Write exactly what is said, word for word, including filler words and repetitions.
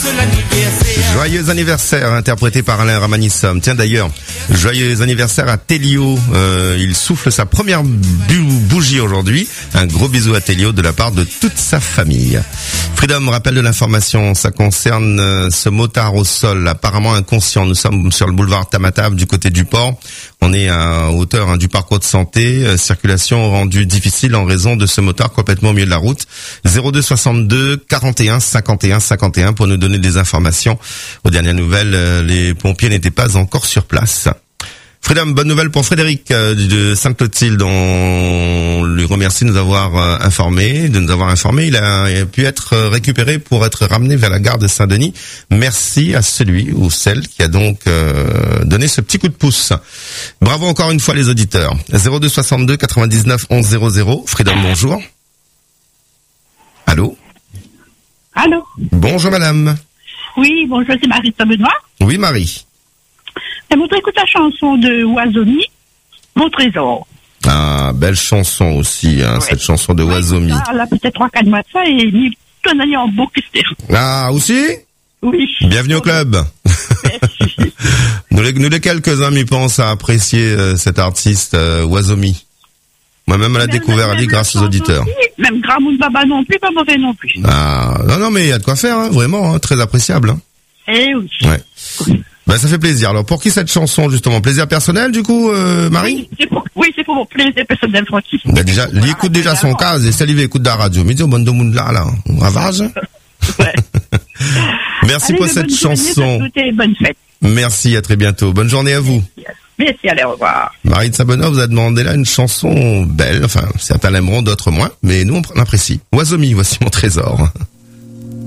Joyeux anniversaire, interprété par Alain Ramanissom. Tiens d'ailleurs, joyeux anniversaire à Télio. Euh, il souffle sa première bu- bougie aujourd'hui. Un gros bisou à Télio de la part de toute sa famille. Freedom, rappel de l'information, ça concerne euh, ce motard au sol, apparemment inconscient. Nous sommes sur le boulevard Tamatave du côté du port. On est à hauteur hein, du parcours de santé. Euh, circulation rendue difficile en raison de ce motard complètement au milieu de la route. zéro deux soixante-deux quarante et un cinquante et un cinquante et un pour nous donner des informations. Aux dernières nouvelles, euh, les pompiers n'étaient pas encore sur place. Freedom, bonne nouvelle pour Frédéric euh, de Sainte-Clotilde. On lui remercie de nous avoir euh, informé, de nous avoir informé. Il a, il a pu être récupéré pour être ramené vers la gare de Saint-Denis. Merci à celui ou celle qui a donc euh, donné ce petit coup de pouce. Bravo encore une fois les auditeurs. zéro deux soixante-deux quatre-vingt-dix-neuf onze zéro zéro. Freedom, bonjour. Allô? Allô? Bonjour madame. Oui, bonjour, c'est Marie de Benoît. Oui Marie. Je voudrais écouter la chanson de Oisomi, Mon Trésor. Ah, belle chanson aussi, hein, ouais. Cette chanson de Oisomi. Ah, là, peut-être trois, quatre mois de ça, et ni ton ami en beau Christophe. Ah, aussi? Oui. Bienvenue au club. nous, les, nous les quelques-uns m'y pensent à apprécier euh, cet artiste, euh, Oisomi. Moi-même, elle a découvert à lui grâce aux auditeurs. Aussi, même Gramoun Baba non plus, pas mauvais non plus. Ah, non, non, mais il y a de quoi faire, hein, vraiment, hein, très appréciable. Hein. Eh oui. Ouais. Ben, ça fait plaisir. Alors, pour qui cette chanson, justement? Plaisir personnel, du coup, euh, Marie? Oui, c'est pour, oui, c'est pour mon plaisir personnel, Francky. Ben, déjà, il voilà, écoute déjà son cas, et Salive écoute de la radio. Mais dis au bon de monde là, là. On ravage. Ouais. Merci allez, pour cette chanson. Journée, bonne fête. Merci, à très bientôt. Bonne journée à vous. Merci, allez, au revoir. Marie de Sabonneau vous a demandé là une chanson belle. Enfin, certains l'aimeront, d'autres moins. Mais nous, on apprécie. Oisomi, voici mon trésor.